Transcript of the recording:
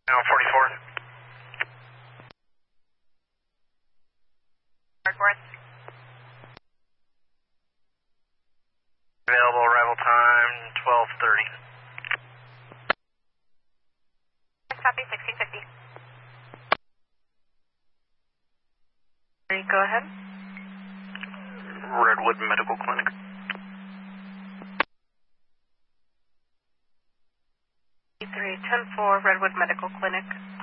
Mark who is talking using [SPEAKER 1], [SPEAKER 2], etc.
[SPEAKER 1] Now 44.
[SPEAKER 2] Hardforth.
[SPEAKER 1] Available arrival time 12:30.
[SPEAKER 2] Copy 1650.
[SPEAKER 3] Go ahead.
[SPEAKER 1] Redwood Medical Clinic.
[SPEAKER 3] E3 10-4 Redwood Medical Clinic.